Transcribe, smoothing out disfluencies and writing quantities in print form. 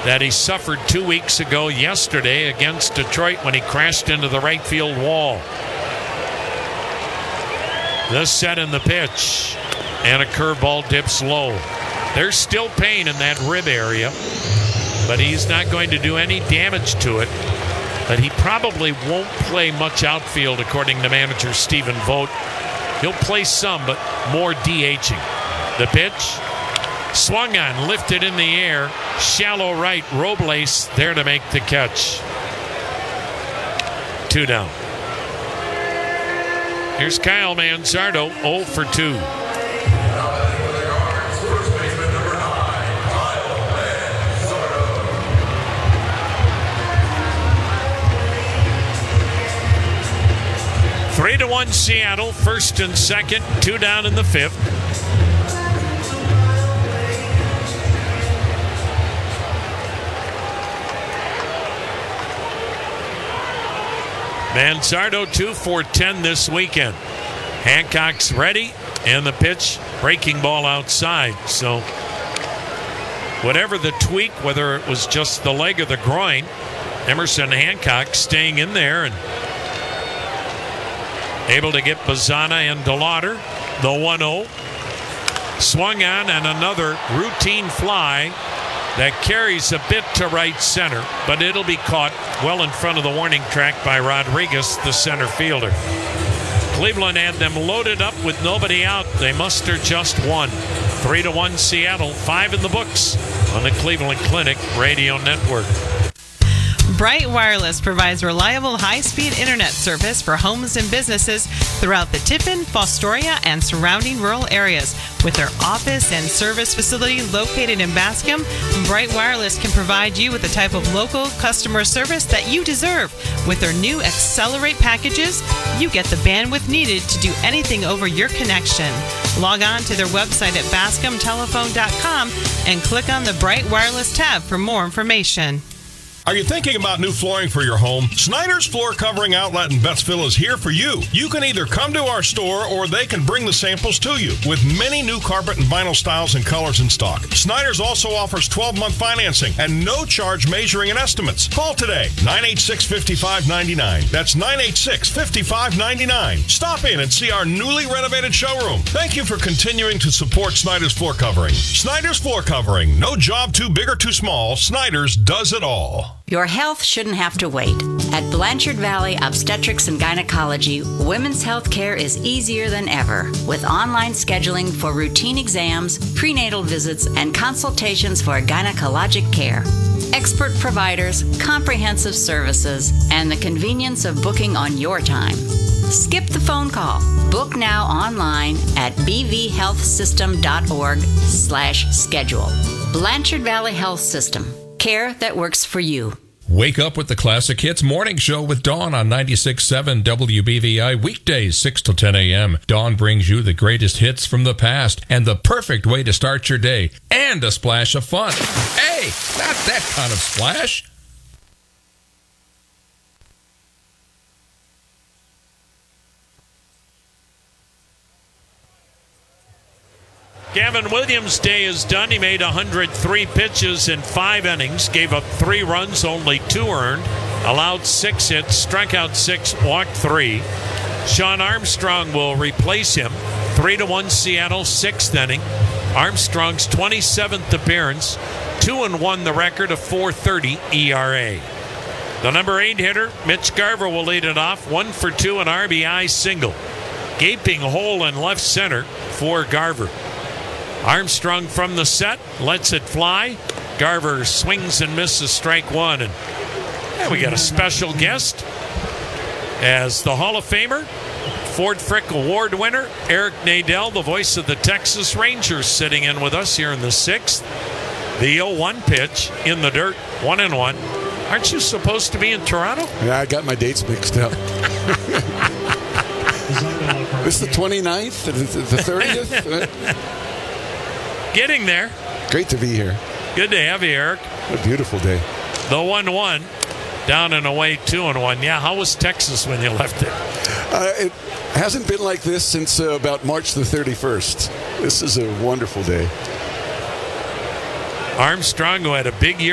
that he suffered 2 weeks ago yesterday against Detroit when he crashed into the right field wall. This set in the pitch, and a curveball dips low. There's still pain in that rib area, but he's not going to do any damage to it. But he probably won't play much outfield, according to manager Stephen Vogt. He'll play some, but more DHing. The pitch, swung on, lifted in the air, shallow right, Robles there to make the catch. 2 down. Here's Kyle Manzardo, 0 for 2. Three to 1 Seattle, first and second, 2 down in the 5th. Manzardo 2 for 10 this weekend. Hancock's ready, and the pitch, breaking ball outside. So whatever the tweak, whether it was just the leg or the groin, Emerson Hancock staying in there and able to get Bazzana and DeLauder. The 1-0. Swung on, and another routine fly that carries a bit to right center, but it'll be caught well in front of the warning track by Rodriguez, the center fielder. Cleveland had them loaded up with nobody out. They muster just one. 3 to 1 Seattle, 5 in the books on the Cleveland Clinic Radio Network. Bright Wireless provides reliable high-speed internet service for homes and businesses throughout the Tiffin, Fostoria, and surrounding rural areas. With their office and service facility located in Bascom, Bright Wireless can provide you with the type of local customer service that you deserve. With their new Accelerate packages, you get the bandwidth needed to do anything over your connection. Log on to their website at bascomtelephone.com and click on the Bright Wireless tab for more information. Are you thinking about new flooring for your home? Snyder's Floor Covering Outlet in Bettsville is here for you. You can either come to our store or they can bring the samples to you. With many new carpet and vinyl styles and colors in stock, Snyder's also offers 12-month financing and no charge measuring and estimates. Call today, 986-5599. That's 986-5599. Stop in and see our newly renovated showroom. Thank you for continuing to support Snyder's Floor Covering. Snyder's Floor Covering. No job too big or too small. Snyder's does it all. Your health shouldn't have to wait. At Blanchard Valley Obstetrics and Gynecology, women's health care is easier than ever, with online scheduling for routine exams, prenatal visits, and consultations for gynecologic care. Expert providers, comprehensive services, and the convenience of booking on your time. Skip the phone call. Book now online at bvhealthsystem.org/schedule. Blanchard Valley Health System. Care that works for you. Wake up with the Classic Hits Morning Show with Dawn on 96.7 WBVI, weekdays 6 to 10 a.m. Dawn brings you the greatest hits from the past and the perfect way to start your day, and a splash of fun. Hey, not that kind of splash. Gavin Williams' day is done. He made 103 pitches in 5 innings, gave up 3 runs, only 2 earned, allowed 6 hits, struck out 6, walked 3. Sean Armstrong will replace him. 3 to 1 Seattle, 6th inning. Armstrong's 27th appearance, 2-1 the record, of .430 ERA. The number 8 hitter, Mitch Garver, will lead it off. 1 for 2, an RBI single. Gaping hole in left center for Garver. Armstrong from the set, lets it fly. Garver swings and misses strike 1. And we got a special guest as the Hall of Famer, Ford Frick Award winner, Eric Nadel, the voice of the Texas Rangers, sitting in with us here in the 6th. The 0-1 pitch in the dirt, 1-1. Aren't you supposed to be in Toronto? Yeah, I got my dates mixed up. This is the 29th, the 30th? Getting there. Great to be here. Good to have you, Eric. What a beautiful day. The 1-1, down and away, 2-1. Yeah, how was Texas when you left it? It hasn't been like this since about March the 31st. This is a wonderful day. Armstrong, who had a big year